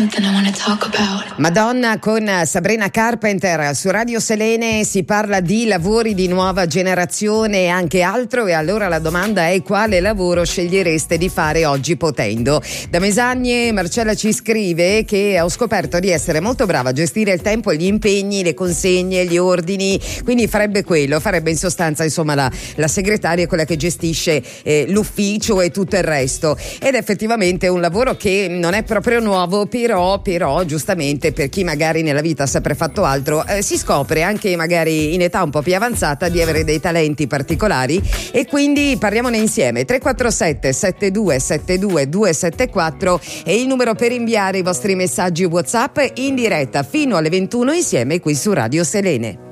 something I wanna talk about. Madonna con Sabrina Carpenter su Radio Selene. Si parla di lavori di nuova generazione e anche altro, e allora la domanda è: quale lavoro scegliereste di fare oggi potendo? Da Mesagne Marcella ci scrive che ho scoperto di essere molto brava a gestire il tempo, gli impegni, le consegne, gli ordini, quindi farebbe in sostanza insomma la segretaria, quella che gestisce l'ufficio e tutto il resto, ed effettivamente è un lavoro che non è proprio nuovo, però giustamente per chi magari nella vita ha sempre fatto altro si scopre anche magari in età un po' più avanzata di avere dei talenti particolari, e quindi parliamone insieme. 347 7272 274 è il numero per inviare i vostri messaggi WhatsApp in diretta fino alle 21 insieme qui su Radio Selene.